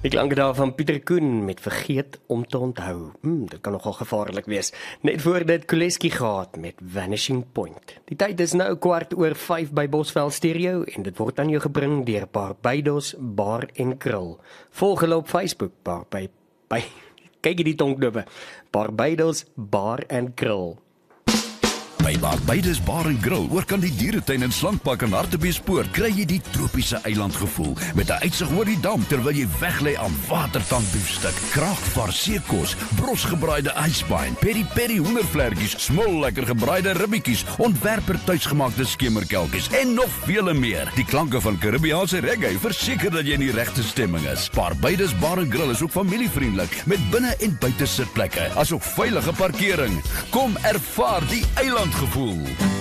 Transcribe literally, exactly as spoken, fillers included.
Die klanke daar van Pieter Koen met Vergeet om te onthou. Hmm, dit kan nogal gevaarlik wees. Net voor dit Koleski gehad met Vanishing Point. Die tyd is nou kwart oor vyf by Bosveld Stereo en dit word aan jou gebring deur Barbados Bar en Grill. Volg hulle op Facebook, Bar by, by kyk die tonkdubbe. Barbados Bar en Grill. By Barbados Bar en Grill, oor kan die dieretuin en slankpak en Hartbeespoort, kry jy die tropiese eilandgevoel met 'n uitsig oor die dam terwyl jy weglê aan watertand biefstuk, kraagvars seekos, brosgebraaide ijsbein, peri-peri hoendervlekkies, smol lekker gebraaide ribbetjies, ontwerper tuisgemaakte skemerkelkies en nog vele meer. Die klanke van Karibiese reggae verseker dat jy in die regte stemming is. Barbados Bar en Grill is ook familievriendelik met binne- en buite sitplekke, asook veilige parkering. Kom ervaar die eiland gevoel.